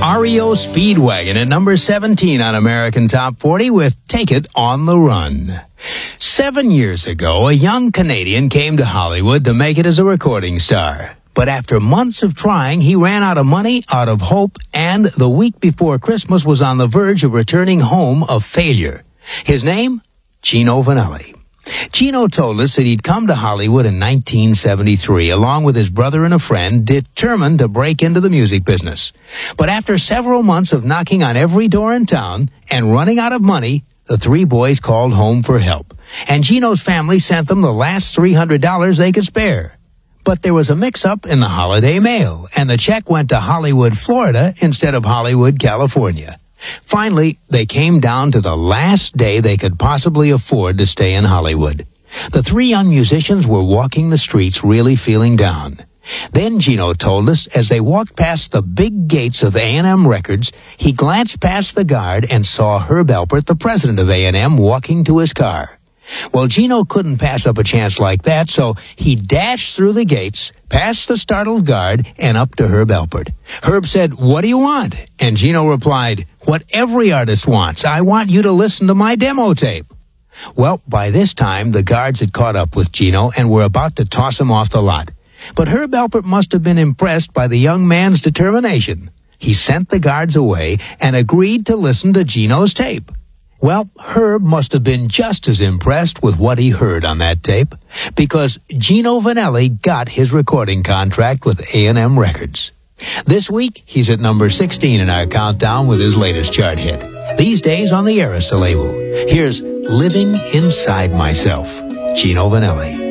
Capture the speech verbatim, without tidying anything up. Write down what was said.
R E O Speedwagon at number seventeen on American Top forty with Take It on the Run. Seven years ago, a young Canadian came to Hollywood to make it as a recording star. But after months of trying, he ran out of money, out of hope, and the week before Christmas was on the verge of returning home a failure. His name? Gino Vannelli. Gino told us that he'd come to Hollywood in nineteen seventy-three, along with his brother and a friend, determined to break into the music business. But after several months of knocking on every door in town and running out of money, the three boys called home for help. And Gino's family sent them the last three hundred dollars they could spare. But there was a mix-up in the holiday mail, and the check went to Hollywood, Florida, instead of Hollywood, California. Finally, they came down to the last day they could possibly afford to stay in Hollywood. The three young musicians were walking the streets really feeling down. Then Gino told us as they walked past the big gates of A and M Records, he glanced past the guard and saw Herb Alpert, the president of A and M, walking to his car. Well, Gino couldn't pass up a chance like that, so he dashed through the gates, past the startled guard, and up to Herb Alpert. Herb said, "What do you want?" And Gino replied, "What every artist wants. I want you to listen to my demo tape." Well, by this time, the guards had caught up with Gino and were about to toss him off the lot. But Herb Alpert must have been impressed by the young man's determination. He sent the guards away and agreed to listen to Gino's tape. Well, Herb must have been just as impressed with what he heard on that tape, because Gino Vannelli got his recording contract with A and M Records. This week, he's at number sixteen in our countdown with his latest chart hit. These days on the Arista label. Here's Living Inside Myself, Gino Vannelli.